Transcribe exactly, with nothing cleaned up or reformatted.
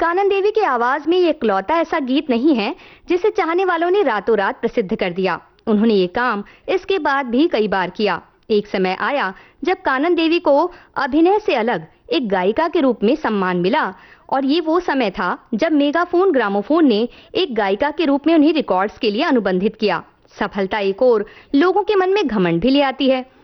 कानन देवी की आवाज में ये इकलौता ऐसा गीत नहीं है जिसे चाहने वालों ने रातों रात प्रसिद्ध कर दिया। उन्होंने ये काम इसके बाद भी कई बार किया। एक समय आया जब कानन देवी को अभिनय से अलग एक गायिका के रूप में सम्मान मिला, और ये वो समय था जब मेगाफोन ग्रामोफोन ने एक गायिका के रूप में उन्हें रिकॉर्ड्स के लिए अनुबंधित किया। सफलता एक और लोगों के मन में घमंड भी ले आती है।